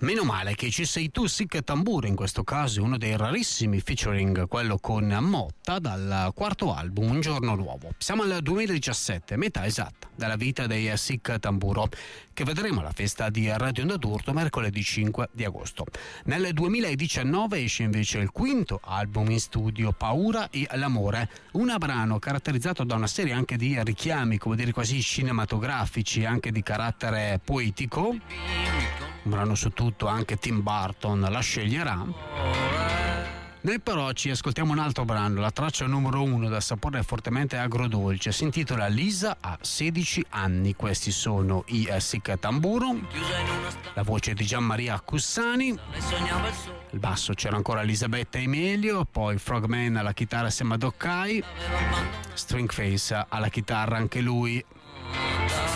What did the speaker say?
Meno male che ci sei tu, Sic Tamburo, in questo caso uno dei rarissimi featuring, quello con Motta, dal quarto album Un giorno nuovo. Siamo al 2017, metà esatta della vita dei Sic Tamburo, che vedremo alla festa di Radio Onda d'Urto mercoledì 5 di agosto. Nel 2019 esce invece il quinto album in studio, Paura e l'amore, un brano caratterizzato da una serie anche di richiami, come dire quasi cinematografici, anche di carattere poetico. Un brano su tutto, anche Tim Burton la sceglierà. Noi però ci ascoltiamo un altro brano, la traccia numero 1 dal sapore fortemente agrodolce, si intitola Lisa ha 16 anni. Questi sono i Sic Tamburo, la voce di Gianmaria Cussani, il basso c'era ancora Elisabetta Emilio, poi Frogman alla chitarra assieme a Doccai, Stringface alla chitarra anche lui.